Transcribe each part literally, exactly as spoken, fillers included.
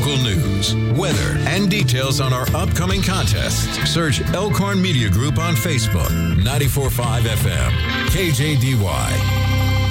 local news, weather, and details on our upcoming contests. Search Elkhorn Media Group on Facebook. ninety-four point five F M, K J D Y.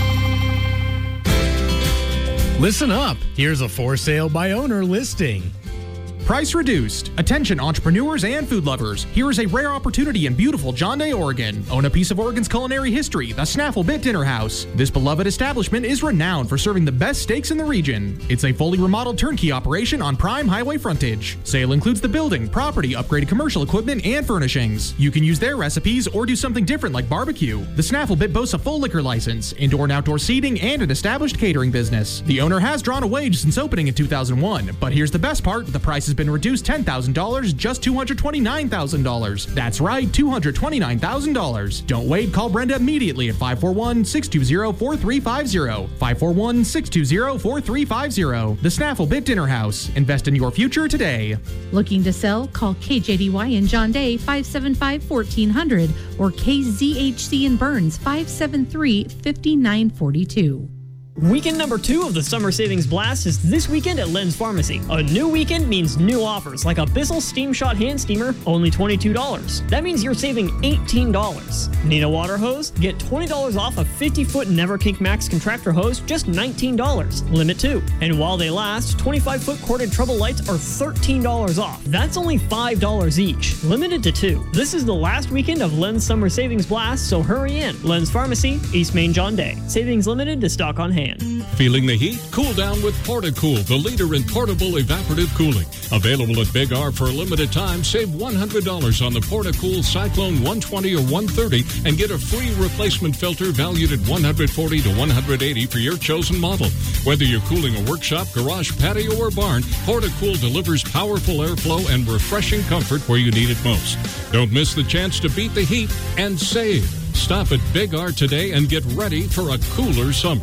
Listen up. Here's a for sale by owner listing. Price reduced. Attention entrepreneurs and food lovers. Here is a rare opportunity in beautiful John Day, Oregon. Own a piece of Oregon's culinary history, the Snaffle Bit Dinner House. This beloved establishment is renowned for serving the best steaks in the region. It's a fully remodeled turnkey operation on prime highway frontage. Sale includes the building, property, upgraded commercial equipment, and furnishings. You can use their recipes or do something different like barbecue. The Snaffle Bit boasts a full liquor license, indoor and outdoor seating, and an established catering business. The owner has drawn a wage since opening in two thousand one, but here's the best part, the price has been reduced ten thousand dollars, just two hundred twenty-nine thousand dollars. That's right, two hundred twenty-nine thousand dollars. Don't wait, call Brenda immediately at five four one, six two zero, four three five zero. five four one, six two zero, four three five zero. The Snaffle Bit Dinner House. Invest in your future today. Looking to sell? Call K J D Y in John Day, five seven five, one four zero zero, or K Z H C in Burns, five seven three, five nine four two. Weekend number two of the Summer Savings Blast is this weekend at Len's Pharmacy. A new weekend means new offers, like a Bissell Steam Shot Hand Steamer, only twenty-two dollars. That means you're saving eighteen dollars. Need a water hose? Get twenty dollars off a fifty-foot Neverkink Max contractor hose, just nineteen dollars. Limit two. And while they last, twenty-five-foot corded treble lights are thirteen dollars off. That's only five dollars each. Limited to two. This is the last weekend of Len's Summer Savings Blast, so hurry in. Len's Pharmacy, East Main John Day. Savings limited to stock on hand. Feeling the heat? Cool down with PortaCool, the leader in portable evaporative cooling. Available at Big R for a limited time. Save one hundred dollars on the PortaCool Cyclone one twenty or one thirty and get a free replacement filter valued at one hundred forty to one hundred eighty for your chosen model. Whether you're cooling a workshop, garage, patio, or barn, PortaCool delivers powerful airflow and refreshing comfort where you need it most. Don't miss the chance to beat the heat and save. Stop at Big R today and get ready for a cooler summer.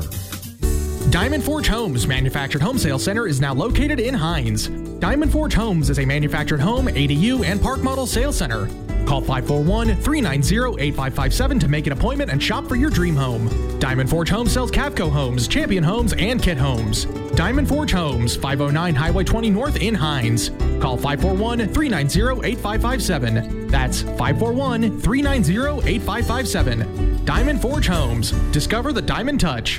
Diamond Forge Homes Manufactured Home Sales Center is now located in Hines. Diamond Forge Homes is a manufactured home, A D U, and park model sales center. Call five four one, three nine zero, eight five five seven to make an appointment and shop for your dream home. Diamond Forge Homes sells Cavco homes, Champion homes, and Kit homes. Diamond Forge Homes, five oh nine Highway twenty North in Hines. Call five four one, three nine zero, eight five five seven. That's five four one, three nine zero, eight five five seven. Diamond Forge Homes. Discover the Diamond Touch.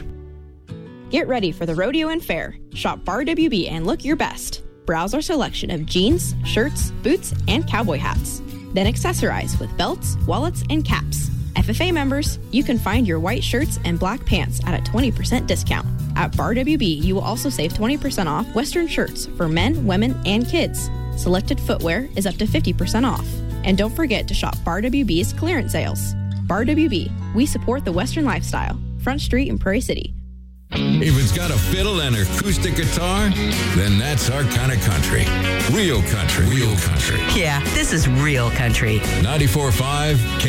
Get ready for the rodeo and fair. Shop Bar W B and look your best. Browse our selection of jeans, shirts, boots, and cowboy hats. Then accessorize with belts, wallets, and caps. F F A members, you can find your white shirts and black pants at a twenty percent discount. At Bar W B, you will also save twenty percent off Western shirts for men, women, and kids. Selected footwear is up to fifty percent off. And don't forget to shop Bar W B's clearance sales. Bar W B, we support the Western lifestyle. Front Street in Prairie City. If it's got a fiddle and acoustic guitar, then that's our kind of country. Real country. Real country. Yeah, this is real country. ninety-four point five